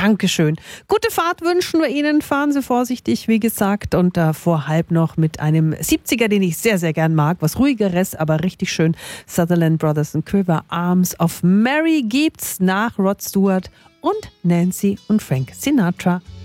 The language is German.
Dankeschön. Gute Fahrt wünschen wir Ihnen. Fahren Sie vorsichtig, wie gesagt. Und vor halb noch mit einem 70er, den ich sehr, sehr gern mag. Was ruhigeres, aber richtig schön. Sutherland Brothers and Quiver, Arms of Mary gibt's nach Rod Stewart und Nancy und Frank Sinatra.